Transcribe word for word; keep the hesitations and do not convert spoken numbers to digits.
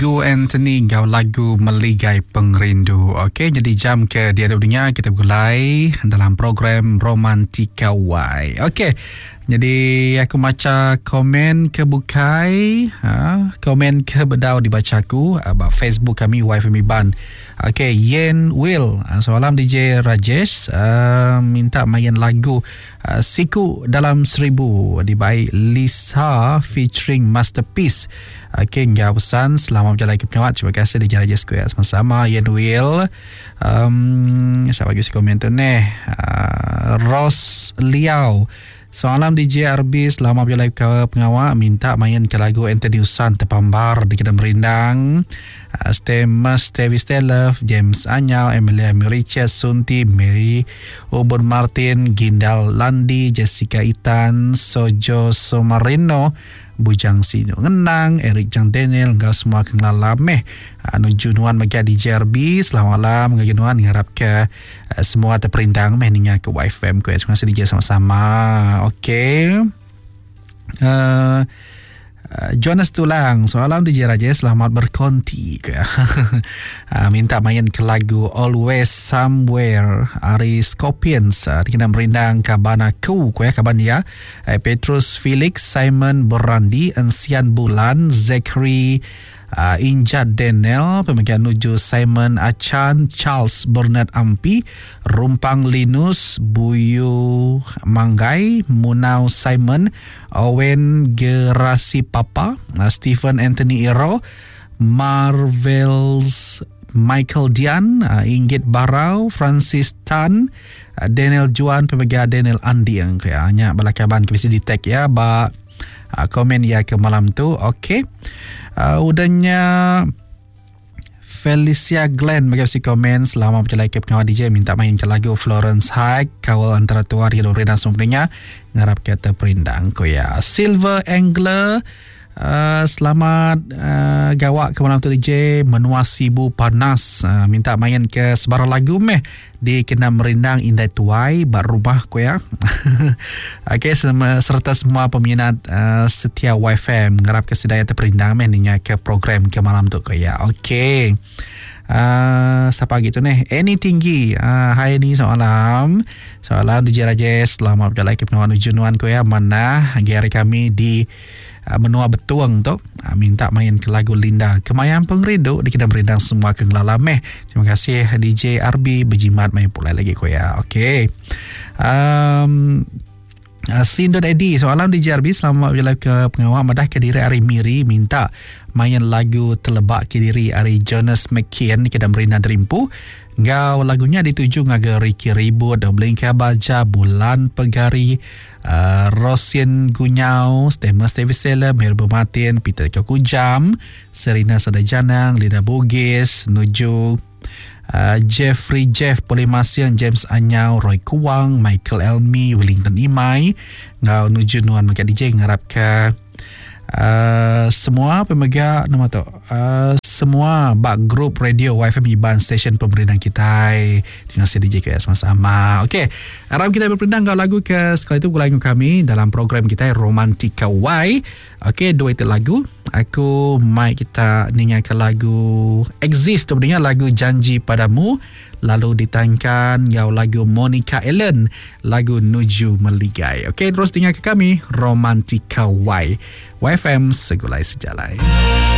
Lagu Anthony Gau lagu Meligai Pengrindu. Okey, jadi jam ke dia dunia kita mulai dalam program Romantika Y. Okey. Jadi aku baca komen ke bukai, ha, komen ke bedau dibaca aku uh, Facebook kami Y F M Iban. Okey, Yen Will, uh, soalan D J Rajesh uh, minta main lagu uh, Siku Dalam Seribu dibaik Lisa featuring Masterpiece. Okey, enggak pesan. Selamat berjalan ke pengamat. Terima kasih D J Rajesh ku ya, sama-sama Yen Will. Um, siapa bagi komen tu ni? Uh, Ros Liao. Salam D J R B, selamat berjalan ke pengawal. Minta main ke lagu Anthony Usan Terpambar di Kedam Merindang. uh, Stay Must, Stay Stay Love, James Anyau, Emilia Mericia Sunti, Mary Ubun Martin, Gindal Landi, Jessica Itan, Sojo Somarino, Bujang Sino Ngenang, Eric Jang Daniel, engkau semua kenglalameh. Anu junuan bagi D J R B, selamat malam junuan ngarap ke uh, semua terperindang meh ninga ke Y F M ku. Terima kasih D J sama-sama. Okey. Uh, Uh, Jonas Tulang, soalan D J Rajesh, selamat berkonti ke. uh, minta main ke lagu Always Somewhere Ari Scorpions uh, di kena merindang kabana ku ku ya kaban dia. uh, Petrus Felix, Simon Borandi, Ensian Bulan, Zachary Uh, Injad Daniel, pemegang nuju Simon Achan, Charles Bernard Ampi, Rumpang Linus, Buyu Manggai, Munau Simon, Owen Gerasi Papa, uh, Stephen Anthony Iro, Marvels Michael Dian, uh, Inggit Barau, Francis Tan, uh, Daniel Juan, pemegang Daniel Andi yang kayaknya balakaban ke di tag ya ba uh, komen ya ke malam tu. Okey. Uh, udahnya Felicia Glenn bagi komen, selamat berjalan ke pengawal D J, minta main ke lagu Florence High Kawal Antara Tuar Hilo Rina semuanya ngarap kata perindang ko ya. Silver Angler, uh, selamat uh, gawak ke malam tu D J, menua sibu panas, uh, minta main ke sebarang lagu meh di kena merindang indai tuai bar rumah ko ya. Okey, serta semua peminat uh, setia Y F M ngarap ke sedaya terperindang meh ninya ke program ke malam tu ko ya. Okey. Uh, siapa gitu nih? Eni Tinggi. Uh, hai ni soalam. Soalam D J Rajesh, selamat berjalan ke pengawan ujunuan ko ya. Mana hari kami di uh, menua betuang tu. Uh, minta main ke lagu Linda Kemayang Pengrindu di Kedam Merindang semua kenglalameh. Terima kasih D J R B berjimat main pula lagi ko ya. Okey. Um, Uh, Sindon Eddie, soalan D J R B, selamat berjalan ke pengawal. Madah Kediri Ari Miri minta main lagu Telebak Kediri Ari Jonas McKean di Kedam Merindang Terimpu. Ngau lagunya dituju ngaga Ricky Ribut, Blingka Baja, Bulan Pegari, uh, Rosin Gunyau, Stemas Tevisela, Mirbo Martin, Peter Kokujam, Serina Sadajanang, Lida Bugis, Nuju Uh, Jeffrey Jeff, Polimasian, James Anyau, Roy Kuwang, Michael Elmi, Wellington Imai, ngau nuju nuan maka D J ngarap ke uh, semua pemegang nama tu uh, semua bak grup radio Y F M Iban stesen pemerintah kita. Terima kasih D J ke sama-sama. Okey, harap kita berperindang kau lagu ke sekali itu lagu kami dalam program kita Romantika Y. Okey, dua itu lagu. Aku mai kita dengarkan lagu Exist tu dengan lagu Janji Padamu, lalu ditayangkan yau lagu Monica Ellen, lagu Nuju Meligai. Okey, terus dengarkan kami Romantika Y. Y F M Segulai Sejalai.